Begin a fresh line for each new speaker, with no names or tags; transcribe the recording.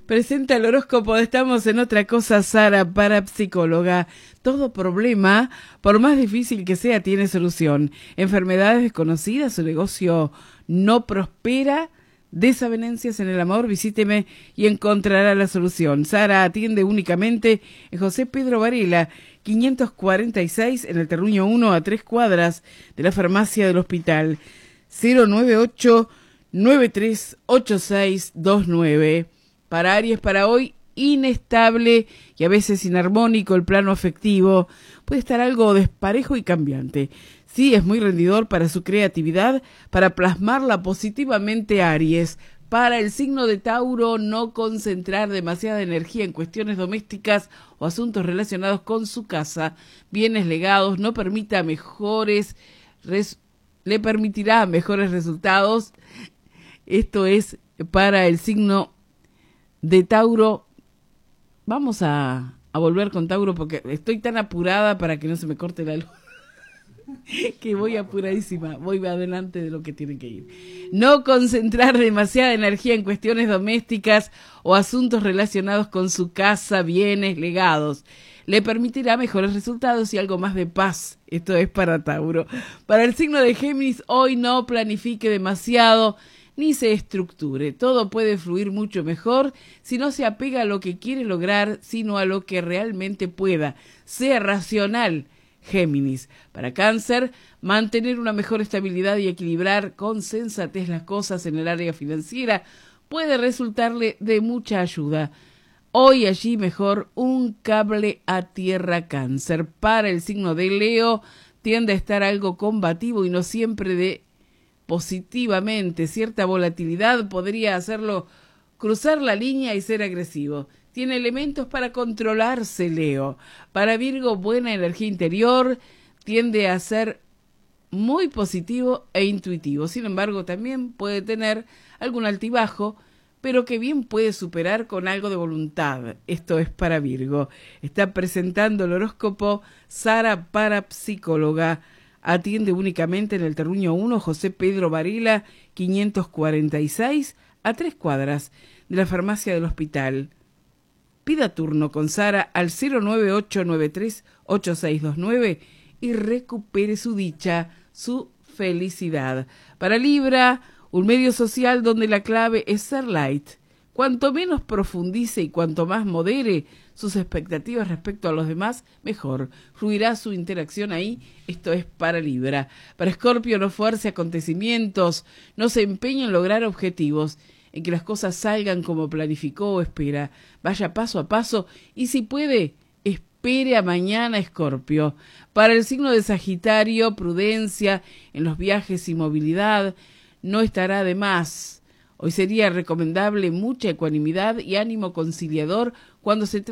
Presenta el horóscopo de Estamos en Otra Cosa, Sara, parapsicóloga. Todo problema, por más difícil que sea, tiene solución. Enfermedades desconocidas, su negocio no prospera, desavenencias en el amor, visíteme y encontrará la solución. Sara atiende únicamente en José Pedro Varela, 546, en el Terruño 1, a 3 cuadras de la farmacia del hospital. 098-938629. Para Aries, para hoy, inestable y a veces inarmónico el plano afectivo. Puede estar algo desparejo y cambiante. Sí, es muy rendidor para su creatividad, para plasmarla positivamente, Aries. Para el signo de Tauro, no concentrar demasiada energía en cuestiones domésticas o asuntos relacionados con su casa. Bienes legados, no permita le permitirá mejores resultados. Esto es para el signo de Tauro. Vamos a volver con Tauro porque estoy tan apurada para que no se me corte la luz que voy apuradísima, voy adelante de lo que tiene que ir. No concentrar demasiada energía en cuestiones domésticas o asuntos relacionados con su casa, bienes, legados. Le permitirá mejores resultados y algo más de paz. Esto es para Tauro. Para el signo de Géminis, hoy no planifique demasiado ni se estructure. Todo puede fluir mucho mejor si no se apega a lo que quiere lograr, sino a lo que realmente pueda. Sea racional, Géminis. Para Cáncer, mantener una mejor estabilidad y equilibrar con sensatez las cosas en el área financiera puede resultarle de mucha ayuda. Hoy allí mejor un cable a tierra, Cáncer. Para el signo de Leo, tiende a estar algo combativo y no siempre de positivamente. Cierta volatilidad podría hacerlo cruzar la línea y ser agresivo. Tiene elementos para controlarse, Leo. Para Virgo, buena energía interior, tiende a ser muy positivo e intuitivo. Sin embargo, también puede tener algún altibajo, pero que bien puede superar con algo de voluntad. Esto es para Virgo. Está presentando el horóscopo Sara, parapsicóloga. Atiende únicamente en el Terruño 1, José Pedro Varela, 546, a 3 cuadras de la farmacia del hospital. Pida turno con Sara al 098938629 y recupere su dicha, su felicidad. Para Libra, un medio social donde la clave es ser light. Cuanto menos profundice y cuanto más modere sus expectativas respecto a los demás, mejor. Fluirá su interacción ahí. Esto es para Libra. Para Escorpio, no fuerce acontecimientos, no se empeñe en lograr objetivos, en que las cosas salgan como planificó o espera. Vaya paso a paso y si puede, espere a mañana, Escorpio. Para el signo de Sagitario, prudencia en los viajes y movilidad no estará de más. Hoy sería recomendable mucha ecuanimidad y ánimo conciliador cuando se